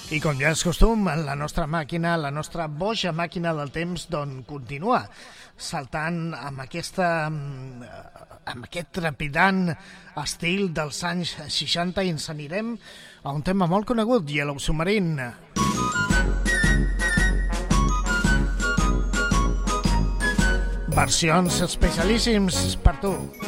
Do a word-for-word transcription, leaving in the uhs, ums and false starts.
I com ja és costum, la nostra màquina, la nostra boja màquina del temps, doncs continua saltant amb aquesta amb aquest trepidant estil dels anys seixanta i ens anirem a un tema molt conegut, Yellow Submarine. Versions especialíssims per tu.